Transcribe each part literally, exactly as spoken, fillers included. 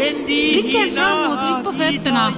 Blicken framåt och ut på fötterna.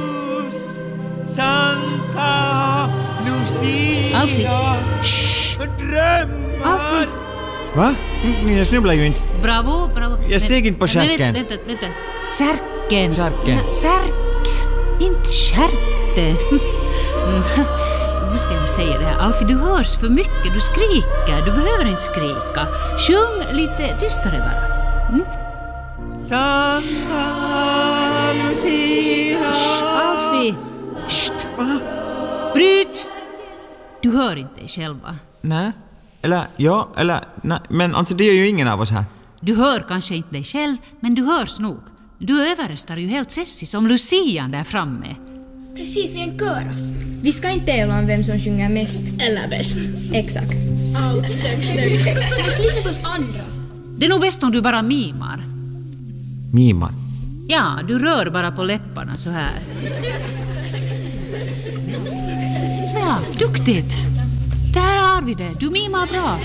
Santa Lucia. Alfie. Shh. Drömmar. Alfie. Va? Jag snubblar ju inte. Bravo, bravo. Jag steg inte på kärken. Vänta, vänta, vänta. Särken. Särken. N- Särk. Inte kärte. Hur ska jag säga det här? Alfie, du hörs för mycket. Du skriker. Du behöver inte skrika. Sjung lite tystare bara. Mm? Santa Lucia. Shh, Alfie. Shh. Bryt. Du hör inte dig själv, va? Nej. Eller, ja, eller, nej. Men alltså det gör ju ingen av oss här. Du hör kanske inte dig själv, men du hörs nog. Du överröstar ju helt Cessi som Lucian där framme. Precis, vi är en kör. Vi ska inte tävla om vem som sjunger mest. Eller bäst. Exakt. Allt stök, stök. Vi ska lyssna på oss andra. Det är nog bäst om du bara mimar. Mima. Ja, du rör bara på läpparna så här. Så ja, duktigt. Där har vi det. Du mimar bra.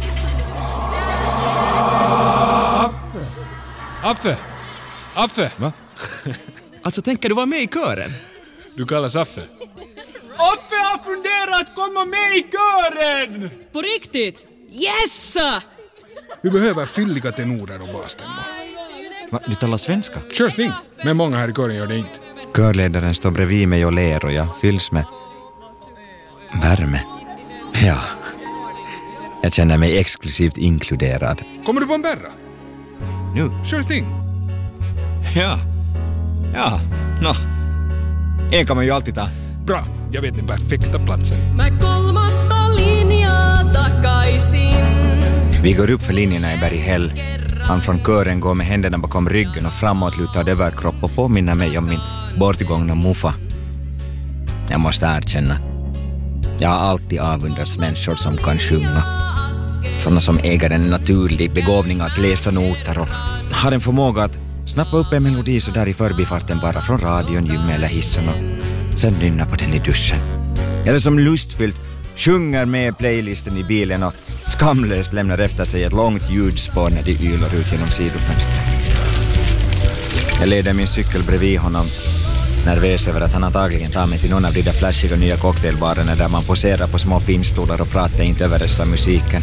Affe! Affe! Va? Alltså, tänker du vara med i kören? Du kallas Affe. Affe har funderat att komma med i kören! På riktigt? Yes! Vi behöver fylliga tenorer och basstämmor. Va, du talar svenska? Sure thing. Men många här i kören gör det inte. Körledaren står bredvid mig och ler och jag fylls med värme. Ja. Jag känner mig exklusivt inkluderad. Kommer du på en berra? Nu? Sure thing. Ja. Ja. Nå. En kan man ju alltid ta. Bra. Jag vet den perfekta platsen. Mä kolmatta linjaa takaisin. Vi går upp för linjerna i Berghäll. Han från kören går med händerna bakom ryggen och framåtlutad överkropp och påminner mig om min bortgångna muffa. Jag måste erkänna. Jag har alltid avundats människor som kan sjunga. Sådana som äger en naturlig begåvning att läsa noter och har en förmåga att snappa upp en melodi så där i förbifarten bara från radion, gym eller hissen och sen nynna på den i duschen. Eller som lustfyllt sjunger med playlisten i bilen och skamlöst lämnar efter sig ett långt ljudspår när de ylar ut genom sidofönstret. Jag leder min cykel bredvid honom, nervös över att han antagligen tar mig till någon av de där flashiga nya cocktailbarerna där man poserar på små pinstolar och pratar inte överröstar musiken.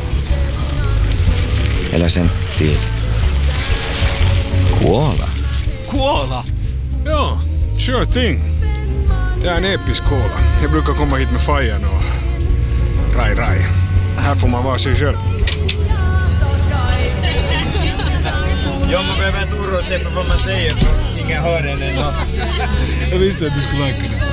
Eller sen till Koala. Koala. Ja, sure thing. Det är en episk kola. Jag brukar komma hit med fajan och raj raj. Här får man vara sig själv. Jag man behöver inte oroa sig för vad man säger för ingen hör en ändå. Jag visste att du skulle like det.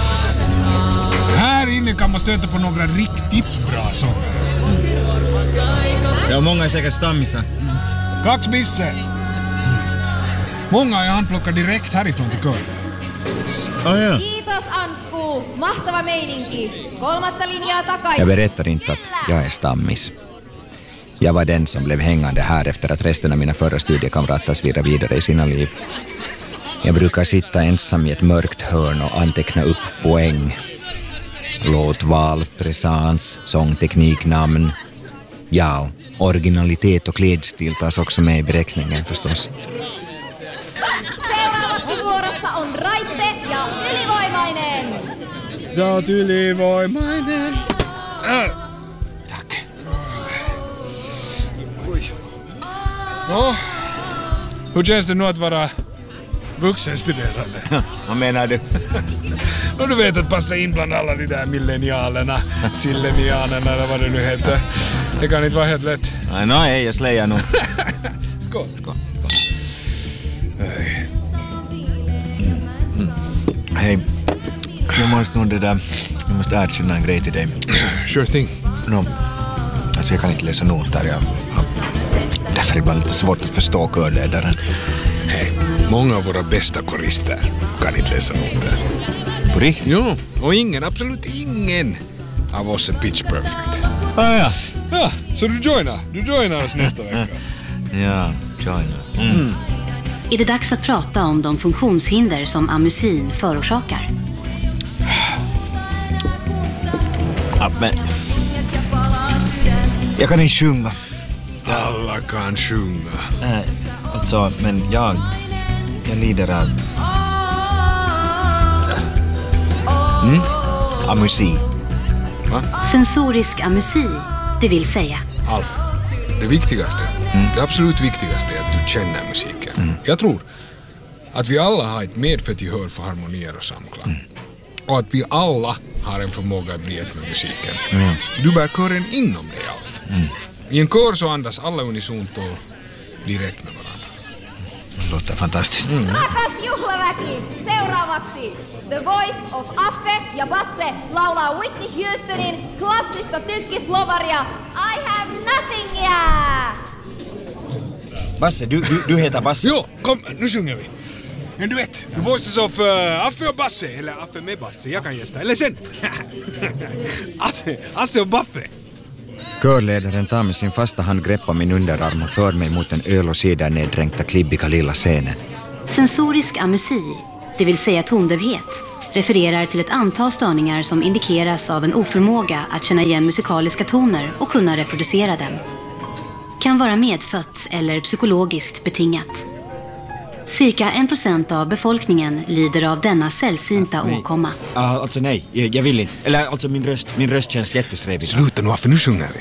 Här inne kan man stöta på några riktigt bra sånger. Ja, många är säkert stammisar. Kax bisse. Många är handplockade direkt härifrån till kören. Oh, ja. Kiitos Ansku. Mahtava meininki. Kolmatta linjaa takaisin. Jag berättar inte att jag är stammis. Jag var den som blev hängande här efter att resten av mina förra studiekamrater svirrade vidare i sina liv. Jag brukar sitta ensam i ett mörkt hörn och anteckna upp poäng. Låtval, presens, sångteknik, namn. Ja, originalitet och klädstil tas också med i beräkningen förstås. Seuraavaksi vuorossa on Raitte ja Ylivoimainen. Sä oot ylivoimainen. Äh. Tack. Nå, hur känns det nu att vara vuxenstuderande? Vad menar du? Och du vet att passa in bland alla de där millenialerna, zillenianerna eller vad det nu heter. Det kan inte vara helt lätt. Nej, no, nej, jag släjar nog. Skål. Skål. Hej. Mm. Hej. Jag måste nog det där... Jag måste erkänna en grej till dig. Sure thing. No, alltså jag kan inte läsa noter. Jag har därför ibland lite svårt att förstå körledaren. Hej. Många av våra bästa korister kan inte läsa noter. På riktigt? Jo, och ingen, absolut ingen av oss är pitch perfect. Ah, ja. Ja, så du joinar. Du joinar oss nästa vecka. Ja, joinar. Mm. Mm. Är det dags att prata om de funktionshinder som amusin förorsakar? Ja, men... Jag kan inte sjunga. Alla kan sjunga. Nej, alltså, men jag... Jag lider av... Mm? Amusi. Va? Sensorisk amusi, det vill säga. Alf, det viktigaste, mm. det absolut viktigaste är att du känner musiken. Mm. Jag tror att vi alla har ett medfött gehör för harmonier och samklang. Mm. Och att vi alla har en förmåga att bli ett med musiken. Mm. Du bär kören inom dig, Alf. Mm. I en kör så andas alla unisont och blir ett med varandra. Det låter fantastiskt. Mm. Rakas juhlaväki, seuraavaksi The Voice of Affe ja Basse laulaa Whitney Houstonin klassista tykkislovaria I have nothing, yeah! Basse, du, du, du heter Basse. Jo, kom, nu sjunger vi. Men du vet, The Voices of uh, Affe och Basse, eller Affe med Basse, jag kan gästa, eller sen. Asse, Asse och Baffe. Körledaren tar med sin fasta hand grepp om min underarm och för mig mot den öl- och sidernedränkta klibbiga lilla scenen. Sensorisk amusi, det vill säga tondövhet, refererar till ett antal störningar som indikeras av en oförmåga att känna igen musikaliska toner och kunna reproducera dem. Kan vara medfött eller psykologiskt betingat. Cirka en procent av befolkningen lider av denna sällsynta nej. åkomma. Uh, alltså nej, jag, jag vill inte. Eller alltså min röst, min röst känns jättesträvig. Sluta nu, för nu sjunger vi.